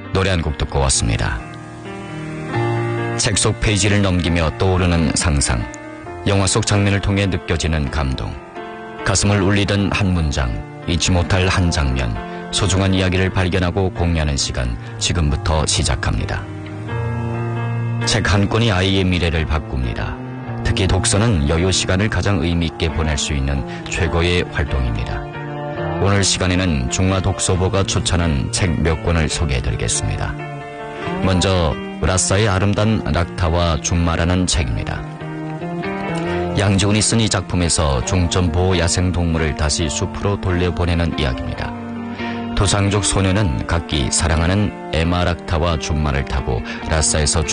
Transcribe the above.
노래 한 곡 듣고 왔습니다. 책 속 페이지를 넘기며 떠오르는 상상, 영화 속 장면을 통해 느껴지는 감동, 가슴을 울리던 한 문장, 잊지 못할 한 장면, 소중한 이야기를 발견하고 공유하는 시간, 지금부터 시작합니다. 책 한 권이 아이의 미래를 바꿉니다. 특히 독서는 여유 시간을 가장 의미 있게 보낼 수 있는 최고의 활동입니다. 오늘 시간에는 중화독서보가 추천한 책 몇 권을 소개해드리겠습니다. 먼저 으라사의 아름다운 낙타와 준마라는 책입니다. 양지훈이 쓴 이 작품에서 중점보호 야생동물을 다시 숲으로 돌려보내는 이야기입니다. 토상족 소녀는 각기 사랑하는 에마 낙타와 준마를 타고 라사에서